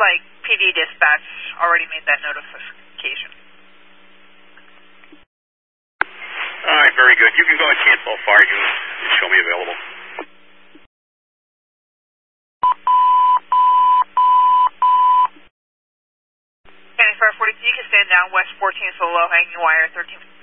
like PD dispatch already made that notification. All right, very good. You can go and cancel fire. You can show me available. County Fire 42, you can stand down west 14th for low hanging wire 13.